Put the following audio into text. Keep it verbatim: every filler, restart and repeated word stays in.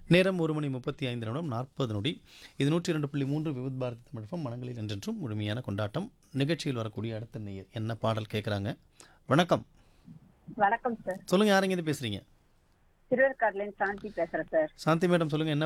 நேரம் ஒரு மணி முப்பத்தி ஐந்து நிமிடம் நாற்பது நொடி. இது நூற்றி இரண்டு புள்ளி மூன்று விவித் பாரதி தமிழகம் மனங்களில் என்றென்றும் முழுமையான கொண்டாட்டம். நிகழ்ச்சியில் வரக்கூடிய அடுத்த நேயர் என்ன பாடல் கேட்குறாங்க? வணக்கம். வணக்கம் சார். சொல்லுங்க, யாருங்க இது பேசுறீங்க? திருவேற்காடுலேருந்து சாந்தி பேசுறேன் சார். சாந்தி மேடம் சொல்லுங்க, என்ன